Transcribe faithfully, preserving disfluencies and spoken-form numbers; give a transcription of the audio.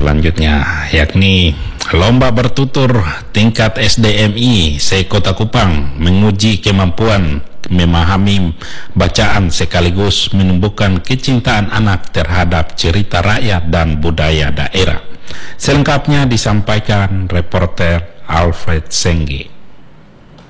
selanjutnya, yakni lomba bertutur tingkat S D M I se-Kota Kupang menguji kemampuan memahami bacaan sekaligus menumbuhkan kecintaan anak terhadap cerita rakyat dan budaya daerah. Selengkapnya disampaikan reporter Alfred Sengge.